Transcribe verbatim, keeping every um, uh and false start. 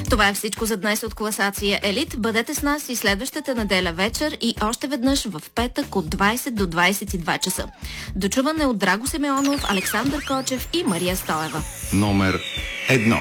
Това е всичко за днес от класация Елит. Бъдете с нас и следващата неделя вечер и още веднъж в петък от двайсет до двайсет и два часа. Дочуване от Драго Симеонов, Александър Кочев и Мария Стоева. Номер едно.